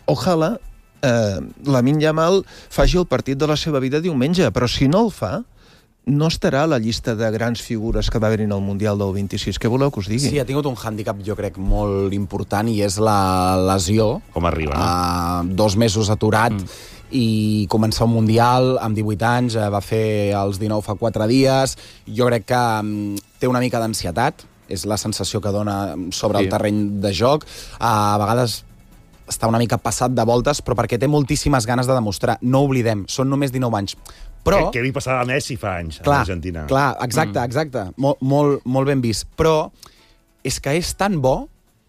ojalà Lamine Yamal faci el partit de la seva vida diumenge, però si no el fa, no estarà a la llista de grans figures que va haver-hi al Mundial del 26. Què voleu que us digui? Sí, ha tingut un hàndicap, jo crec, molt important, i és la lesió. Com arriba, no? 2 mesos aturat, i començar un Mundial amb 18 anys, va fer els 19 fa 4 dies. Jo crec que té una mica d'ansietat, és la sensació que dona sobre el terreny de joc. A vegades està una mica passat de voltes, però perquè té moltíssimes ganes de demostrar. No oblidem, són només 19 anys. Però Què li passava a Messi fa anys, a l'Argentina. Clar, exacte. Molt ben vist. Però és que és tan bo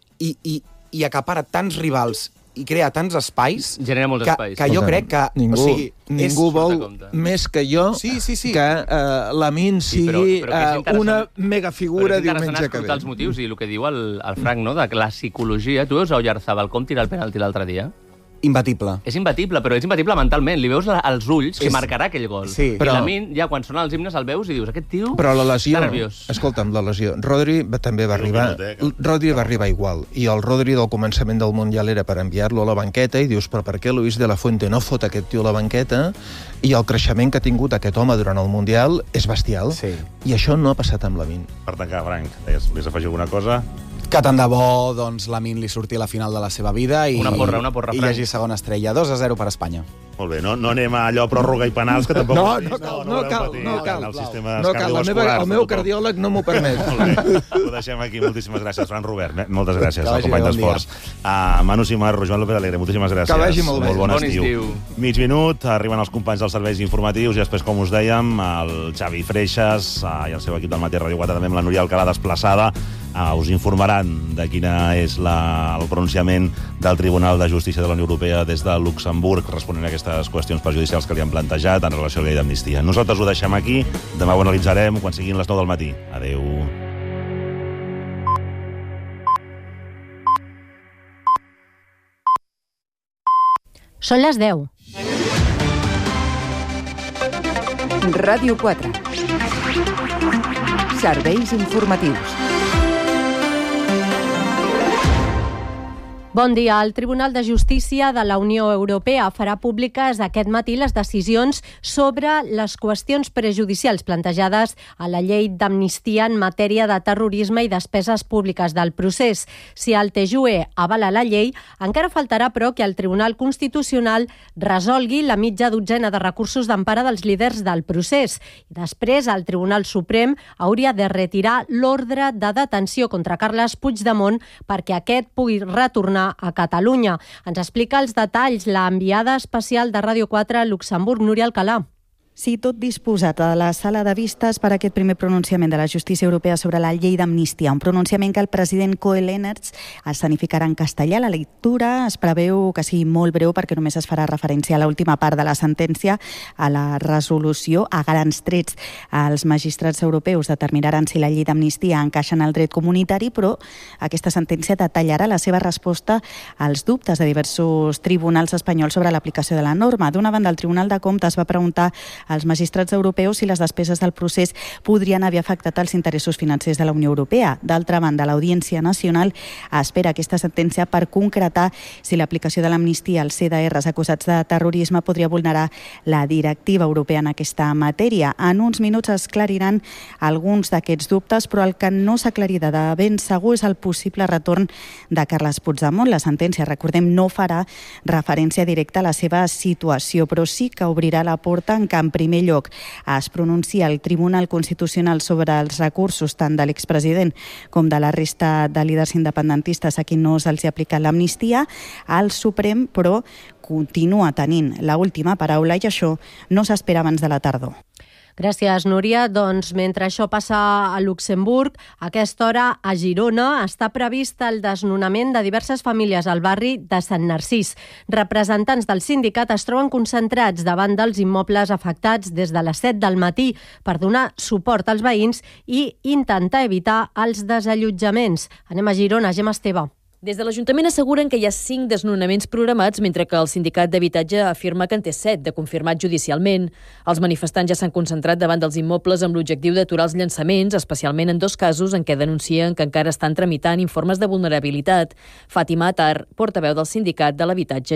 i acapara tants rivals i crea tants espais, genera molts espais. Que jo crec que... Ningú vol més que jo que Lamine sigui una megafigura diumenge que ve. Els motius i el que diu el Frank, no?, de la psicologia. Tu veus a Oyarzabal com tirar el penalti l'altre dia? Imbatible. És imbatible, però és imbatible mentalment. Li veus als ulls que marcarà aquell gol. Sí. I Lamine, ja quan sonen els himnes el veus i dius, aquest tio però la lesió, està nerviós. Escolta'm, la lesió. Rodri també va arribar... Rodri va arribar igual. I el Rodri del començament del Mundial era per enviar-lo a la banqueta i dius, però per què Luis de la Fuente no fot aquest tio a la banqueta? I el creixement que ha tingut aquest home durant el Mundial és bestial. Sí. I això no ha passat amb Lamine. Per tancar, Frank, volies afegir alguna cosa? Que tant de bo, doncs, Lamine li surti a la final de la seva vida i una porra, i hi hagi segona estrella. 2-0 per Espanya. Molt bé, no anem a allò pròrroga i penals, que tampoc... No cal. El meu cardiòleg no m'ho permet. Molt bé, ho deixem aquí. Moltíssimes gràcies, Fran Robert. Moltes gràcies al company d'esports. Manu Simarro, Joan López Alegre, moltíssimes gràcies. Que vagi molt bé. Molt bon estiu. Mig minut, arriben els companys dels serveis informatius i després, com us dèiem, el Xavi Freixas i el seu equip del Matí Ràdio 4, també amb la Núria Alcalà desplaçada, us informaran de quina és el pronunciament del Tribunal de Justícia de la Unió Europea des de Luxemburg, responent a aquestes qüestions perjudicials que li han plantejat en relació a la llei d'amnistia. Nosaltres ho deixem aquí, demà ho analitzarem quan siguin les 9 del matí. Adéu. Són les 10. Ràdio 4. Serveis informatius. Bon dia. El Tribunal de Justícia de la Unió Europea farà públiques aquest matí les decisions sobre les qüestions prejudicials plantejades a la llei d'amnistia en matèria de terrorisme i despeses públiques del procés. Si el TJUE avala la llei, encara faltarà, però, que el Tribunal Constitucional resolgui la mitja dotzena de recursos d'empara dels líders del procés. I després, el Tribunal Suprem hauria de retirar l'ordre de detenció contra Carles Puigdemont perquè aquest pugui retornar a Catalunya. Ens explica els detalls l'enviada especial de Ràdio 4 a Luxemburg, Núria Alcalà. Sí, tot disposat a la sala de vistes per a aquest primer pronunciament de la justícia europea sobre la llei d'amnistia. Un pronunciament que el president Kohl Leenertz escenificarà en castellà. La lectura es preveu que sigui molt breu perquè només es farà referència a l'última part de la sentència, a la resolució a grans trets. Els magistrats europeus determinaran si la llei d'amnistia encaixa en el dret comunitari, però aquesta sentència detallarà la seva resposta als dubtes de diversos tribunals espanyols sobre l'aplicació de la norma. D'una banda, el Tribunal de Comptes va preguntar als magistrats europeus si les despeses del procés podrien haver afectat els interessos financers de la Unió Europea. D'altra banda, l'Audiència Nacional espera aquesta sentència per concretar si l'aplicació de l'amnistia als CDRs acusats de terrorisme podria vulnerar la directiva europea en aquesta matèria. En uns minuts es clariran alguns d'aquests dubtes, però el que no s'ha aclarit de ben segur és el possible retorn de Carles Puigdemont. La sentència, recordem, no farà referència directa a la seva situació, però sí que obrirà la porta en que, en primer lloc, es pronuncia el Tribunal Constitucional sobre els recursos tant de l'expresident com de la resta de líders independentistes a qui no se'ls ha aplicat l'amnistia. El Suprem, però, continua tenint l'última paraula i això no s'espera abans de la tardor. Gràcies, Núria. Doncs mentre això passa a Luxemburg, a aquesta hora a Girona està previst el desnonament de diverses famílies al barri de Sant Narcís. Representants del sindicat es troben concentrats davant dels immobles afectats des de les 7 del matí per donar suport als veïns i intentar evitar els desallotjaments. Anem a Girona, Gemma Esteve. Des de l'Ajuntament asseguren que hi ha 5 desnonaments programats, mentre que el sindicat d'habitatge afirma que en té 7 de confirmats judicialment. Els manifestants ja s'han concentrat davant dels immobles amb l'objectiu d'aturar els llançaments, especialment en 2 casos en què denuncien que encara estan tramitant informes de vulnerabilitat. Fàtima Atar, portaveu del sindicat de l'habitatge